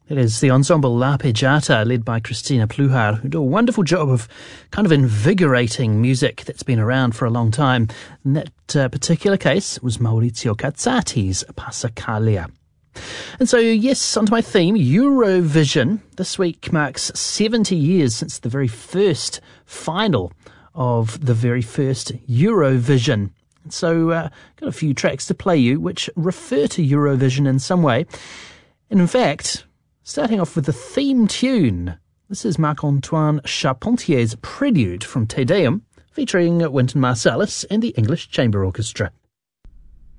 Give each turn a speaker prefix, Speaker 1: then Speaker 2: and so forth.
Speaker 1: It is the ensemble L'Arpeggiata, led by Cristina Pluhar, who do a wonderful job of kind of invigorating music that's been around for a long time. In that particular case, it was Maurizio Cazzati's Passacaglia. And so, yes, onto my theme, Eurovision. This week marks 70 years since the very first final of the very first Eurovision. So, got a few tracks to play you which refer to Eurovision in some way. And in fact, starting off with the theme tune, this is Marc-Antoine Charpentier's Prelude from Te Deum, featuring Wynton Marsalis and the English Chamber Orchestra.